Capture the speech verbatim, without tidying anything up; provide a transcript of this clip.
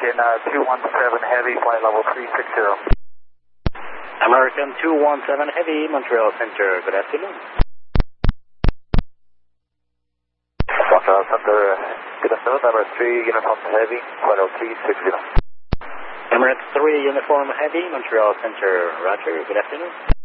American uh, two one seven Heavy, flight level three six zero. American two one seven Heavy, Montreal Center, good afternoon. Montreal Center, good afternoon, Emirates three Uniform Heavy, flight level three six zero. Emirates three Uniform Heavy, Montreal Center, roger, good afternoon.